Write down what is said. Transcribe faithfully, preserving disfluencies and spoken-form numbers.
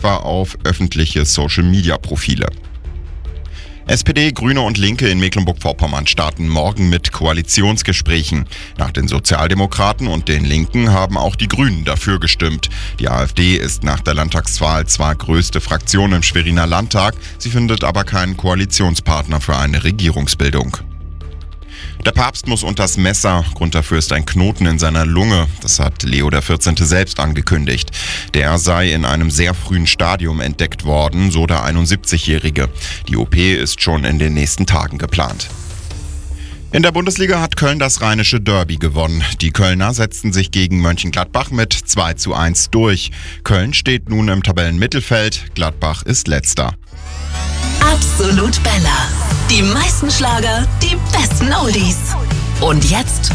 etwa auf öffentliche Social-Media-Profile. S P D, Grüne und Linke in Mecklenburg-Vorpommern starten morgen mit Koalitionsgesprächen. Nach den Sozialdemokraten und den Linken haben auch die Grünen dafür gestimmt. Die AfD ist nach der Landtagswahl zwar größte Fraktion im Schweriner Landtag, sie findet aber keinen Koalitionspartner für eine Regierungsbildung. Der Papst muss unters Messer. Grund dafür ist ein Knoten in seiner Lunge. Das hat Leo der vierzehnte selbst angekündigt. Der sei in einem sehr frühen Stadium entdeckt worden, so der einundsiebzigjährige. Die O P ist schon in den nächsten Tagen geplant. In der Bundesliga hat Köln das Rheinische Derby gewonnen. Die Kölner setzten sich gegen Mönchengladbach mit zwei zu eins durch. Köln steht nun im Tabellenmittelfeld, Gladbach ist letzter. Absolut Bella. Die meisten Schlager, die besten Oldies. Und jetzt